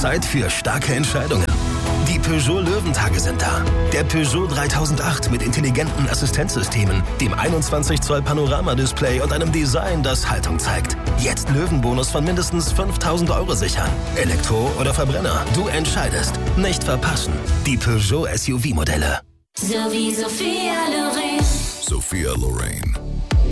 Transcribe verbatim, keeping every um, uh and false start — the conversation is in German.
Zeit für starke Entscheidungen. Die Peugeot Löwentage sind da. Der Peugeot dreitausendacht mit intelligenten Assistenzsystemen, dem einundzwanzig Zoll Panorama-Display und einem Design, das Haltung zeigt. Jetzt Löwenbonus von mindestens fünftausend Euro sichern. Elektro oder Verbrenner, du entscheidest. Nicht verpassen. Die Peugeot S U V-Modelle. So wie Sophia Loren. Sophia Loren.